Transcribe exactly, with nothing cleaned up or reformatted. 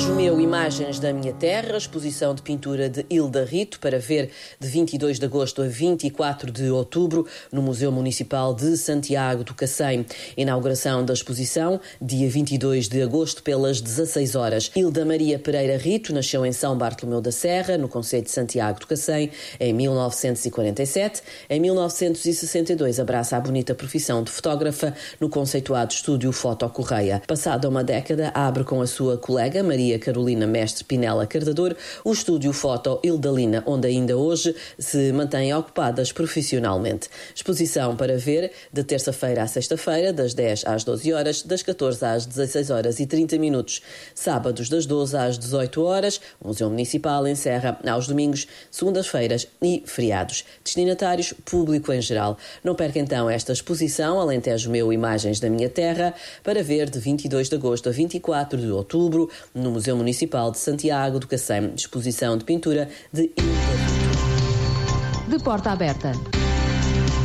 Alentejo Meu, Imagens da Minha Terra, exposição de pintura de Hilda Rito, para ver de vinte e dois de agosto a vinte e quatro de outubro no Museu Municipal de Santiago do Cacém. Inauguração da exposição, dia vinte e dois de agosto, pelas dezasseis horas. Hilda Maria Pereira Rito nasceu em São Bartolomeu da Serra, no concelho de Santiago do Cacém, em mil novecentos e quarenta e sete. Em mil novecentos e sessenta e dois, abraça a bonita profissão de fotógrafa no conceituado estúdio Foto Correia. Passada uma década, abre com a sua colega Maria Carolina Mestre Pinela Cardador o estúdio Foto Hildalina, onde ainda hoje se mantêm ocupadas profissionalmente. Exposição para ver de terça-feira à sexta-feira, das dez às doze horas, das catorze às dezasseis horas e trinta minutos. Sábados das doze às dezoito horas, o Museu Municipal encerra aos domingos, segundas-feiras e feriados. Destinatários, público em geral. Não perca então esta exposição Alentejo Meu, Imagens da Minha Terra, para ver de vinte e dois de agosto a vinte e quatro de outubro no Museu Municipal de Santiago do Cacém. Exposição de pintura de Hilda Rito. De porta aberta.